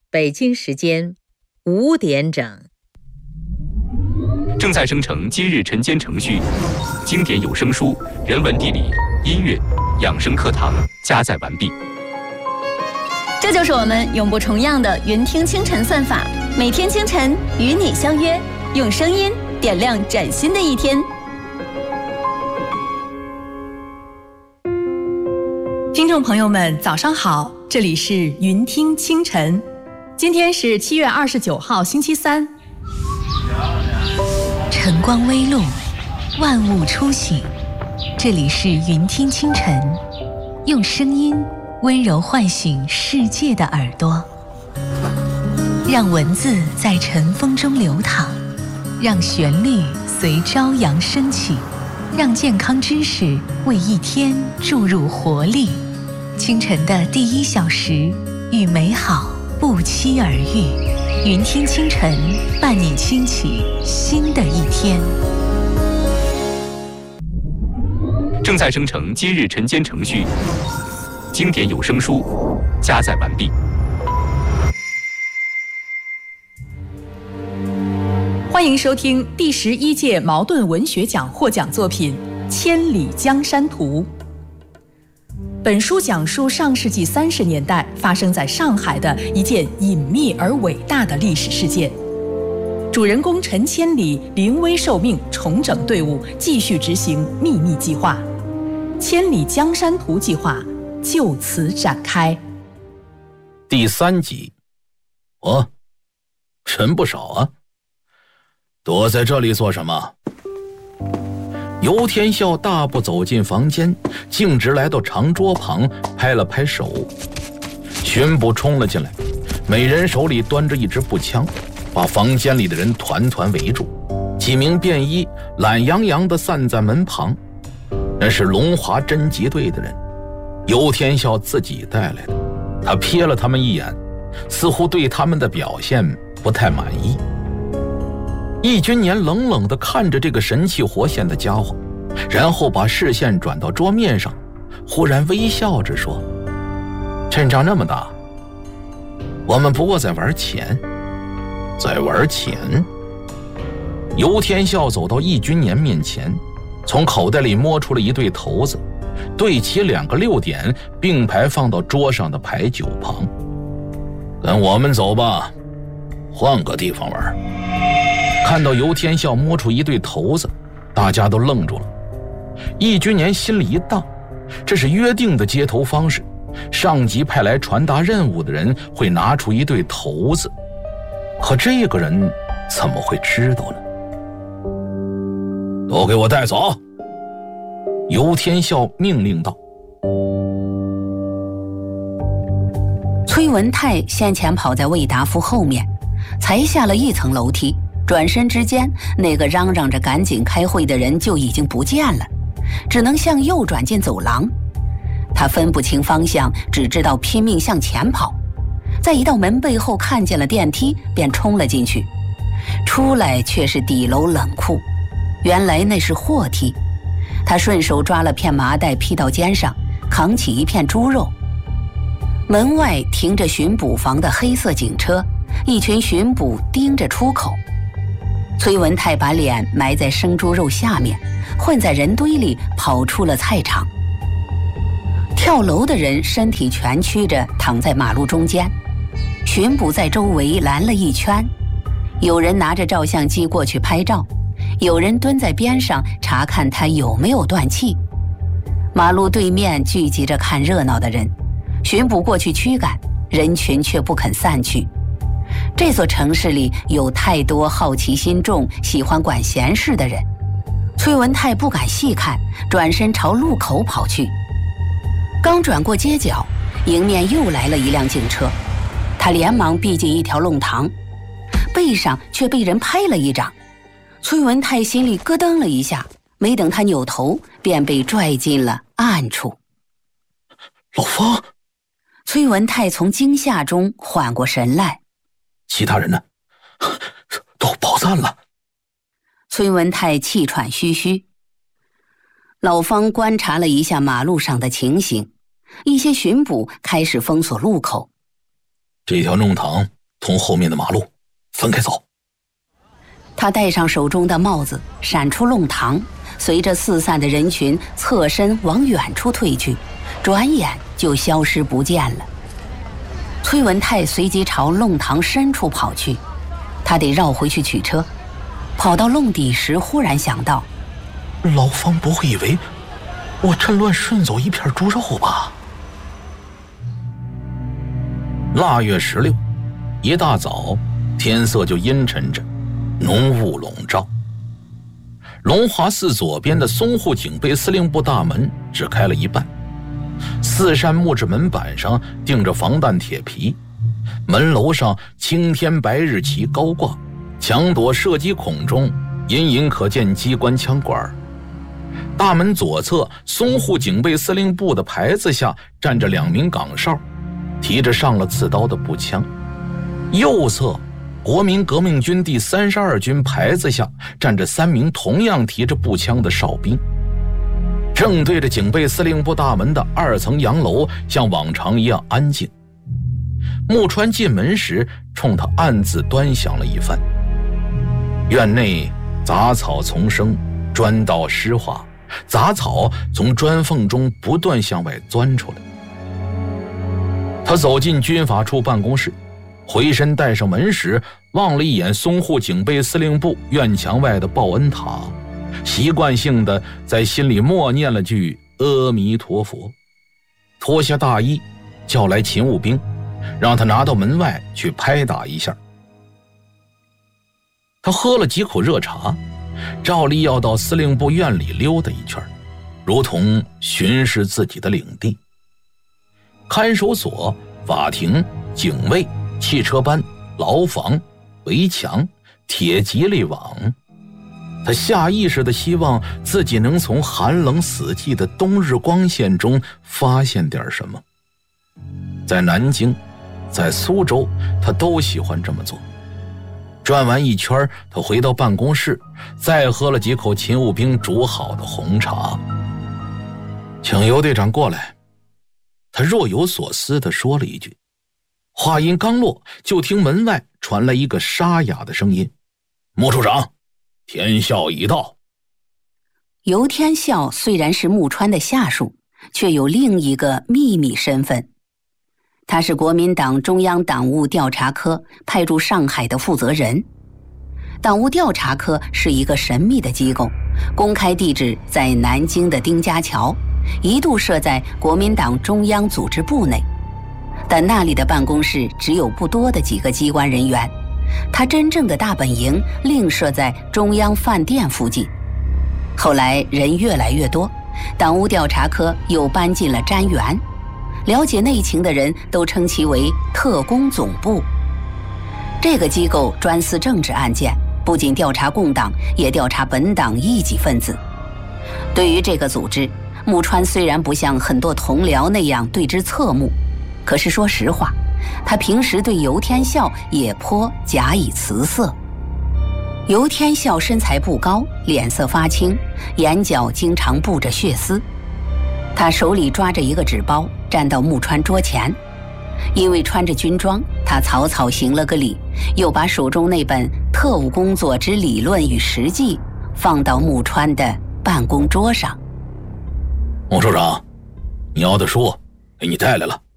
北京时间5点整。 正在生成今日晨间程序，经典有声书、人文地理、音乐、养生课堂加载完毕。 这就是我们永不重样的云听清晨算法，每天清晨与你相约，用声音点亮崭新的一天。 听众朋友们，早上好，这里是云听清晨，今天是7月29号，星期三。 晨光微露，万物初醒，这里是云听清晨，用声音温柔唤醒世界的耳朵，让文字在晨风中流淌，让旋律随朝阳升起，让健康知识为一天注入活力。清晨的第1小时，与美好不期而遇。云听清晨，伴你轻启新的一天。 正在生成今日晨间程序，经典有声书加载完毕。 欢迎收听第11届茅盾文学奖获奖作品《千里江山图》。本书讲述上世纪30年代发生在上海的一件隐秘而伟大的历史事件。主人公陈千里临危受命，重整队伍，继续执行秘密计划。千里江山图计划就此展开。 第3集。人不少啊，躲在这里做什么？游天笑大步走进房间，径直来到长桌旁，拍了拍手。巡捕冲了进来，每人手里端着一支步枪，把房间里的人团团围住。几名便衣懒洋洋地散在门旁，那是龙华侦缉队的人，游天笑自己带来的。他瞥了他们一眼，似乎对他们的表现不太满意。易君年冷冷地看着这个神气活现的家伙，然后把视线转到桌面上，忽然微笑着说：“阵仗那么大，我们不过在玩钱。”在玩钱？游天笑走到易君年面前，从口袋里摸出了一对骰子，对齐2个6点，并排放到桌上的牌九旁。跟我们走吧，换个地方玩。看到游天笑摸出一对骰子，大家都愣住了。易君年心里一荡，这是约定的接头方式，上级派来传达任务的人会拿出一对骰子，可这个人怎么会知道呢？都给我带走！游天笑命令道。 崔文泰先前跑在魏达夫后面，才下了1层楼梯，转身之间，那个嚷嚷着赶紧开会的人就已经不见了，只能向右转进走廊。他分不清方向，只知道拼命向前跑，在一道门背后看见了电梯，便冲了进去。出来却是底楼冷库，原来那是货梯。他顺手抓了片麻袋披到肩上，扛起一片猪肉。门外停着巡捕房的黑色警车，一群巡捕盯着出口。崔文泰把脸埋在生猪肉下面，混在人堆里跑出了菜场。跳楼的人身体蜷曲着躺在马路中间，巡捕在周围拦了一圈，有人拿着照相机过去拍照，有人蹲在边上查看他有没有断气。马路对面聚集着看热闹的人，巡捕过去驱赶，人群却不肯散去。这座城市里有太多好奇心重、喜欢管闲事的人。崔文泰不敢细看，转身朝路口跑去。刚转过街角，迎面又来了一辆警车，他连忙避进一条弄堂，背上却被人拍了一掌。崔文泰心里咯噔了一下，没等他扭头，便被拽进了暗处。 老方！ 崔文泰从惊吓中缓过神来。 其他人呢？都跑散了。 崔文泰气喘吁吁。老方观察了一下马路上的情形，一些巡捕开始封锁路口。 这条弄堂从后面的马路分开走。 他戴上手中的帽子，闪出弄堂，随着四散的人群侧身往远处退去，转眼就消失不见了。崔文泰随即朝弄堂深处跑去，他得绕回去取车。跑到弄底时，忽然想到， 老方不会以为我趁乱顺走一片猪肉吧？腊月16，一大早天色就阴沉着，浓雾笼罩。龙华寺左边的淞沪警备司令部大门只开了一半，4扇木质门板上钉着防弹铁皮，门楼上青天白日旗高挂，墙垛射击孔中隐隐可见机关枪管。大门左侧淞沪警备司令部的牌子下站着2名岗哨，提着上了刺刀的步枪。右侧国民革命军第32军牌子下站着3名同样提着步枪的哨兵。正对着警备司令部大门的2层洋楼像往常一样安静。木川进门时冲他暗自端详了一番。院内杂草丛生，砖道湿滑，杂草从砖缝中不断向外钻出来。他走进军法处办公室，回身带上门时望了一眼淞沪警备司令部院墙外的报恩塔，习惯性的在心里默念了句阿弥陀佛，脱下大衣，叫来勤务兵，让他拿到门外去拍打一下。他喝了几口热茶，照例要到司令部院里溜达一圈，如同巡视自己的领地。看守所、法庭、警卫、汽车班、牢房、围墙、铁蒺藜网，他下意识地希望自己能从寒冷死寂的冬日光线中发现点什么。在南京，在苏州，他都喜欢这么做。转完一圈，他回到办公室，再喝了几口勤务兵煮好的红茶。请尤队长过来。他若有所思地说了一句，话音刚落，就听门外传来一个沙哑的声音：穆处长，天孝已到。 尤天孝虽然是木川的下属，却有另一个秘密身份。他是国民党中央党务调查科派驻上海的负责人。党务调查科是一个神秘的机构，公开地址在南京的丁家桥，一度设在国民党中央组织部内，但那里的办公室只有不多的几个机关人员，他真正的大本营另设在中央饭店附近。后来人越来越多，党务调查科又搬进了瞻园，了解内情的人都称其为特工总部。这个机构专司政治案件，不仅调查共党，也调查本党异己分子。对于这个组织，木川虽然不像很多同僚那样对之侧目，可是说实话，他平时对尤天孝也颇假以辞色。尤天孝身材不高，脸色发青，眼角经常布着血丝。他手里抓着一个纸包，站到木川桌前。因为穿着军装，他草草行了个礼，又把手中那本《特务工作之理论与实际》放到木川的办公桌上。 穆处长，你要的书给你带来了。